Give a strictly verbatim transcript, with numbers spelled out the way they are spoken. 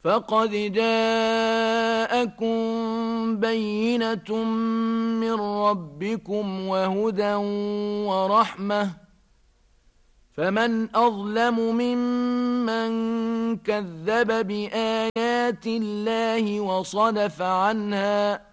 فقد جاءكم بينة من ربكم وهدى ورحمة، فمن أظلم ممن كذب بآيات الله وصدف عنها